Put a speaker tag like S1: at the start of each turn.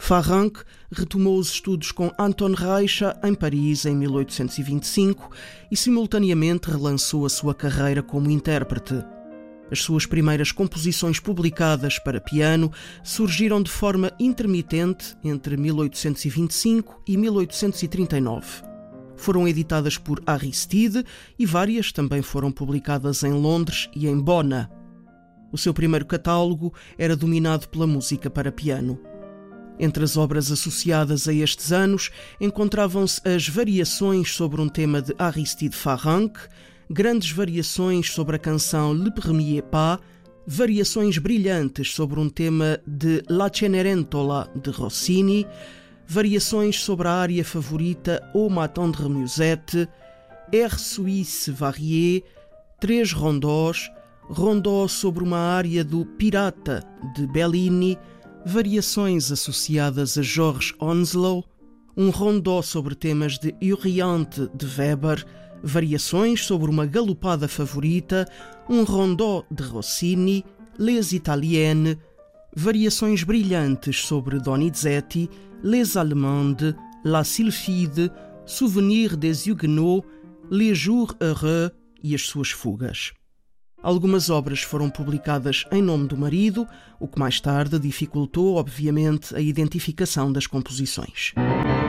S1: Farranc retomou os estudos com Anton Reicha em Paris em 1825 e simultaneamente relançou a sua carreira como intérprete. As suas primeiras composições publicadas para piano surgiram de forma intermitente entre 1825 e 1839. Foram editadas por Aristide e várias também foram publicadas em Londres e em Bona. O seu primeiro catálogo era dominado pela música para piano. Entre as obras associadas a estes anos encontravam-se as variações sobre um tema de Aristide Farranc, grandes variações sobre a canção Le Premier Pas, variações brilhantes sobre um tema de La Cenerentola de Rossini, variações sobre a área favorita O ma tendre musette, Air Suisse varié, 3 rondós, rondó sobre uma área do Pirata de Bellini, variações associadas a George Onslow, um rondó sobre temas de Euryanthe de Weber, variações sobre uma galopada favorita, um rondó de Rossini, Les Italiennes, variações brilhantes sobre Donizetti, Les Allemandes, La Sylphide, Souvenir des Huguenots, Les Jours Heureux e as suas fugas. Algumas obras foram publicadas em nome do marido, o que mais tarde dificultou, obviamente, a identificação das composições.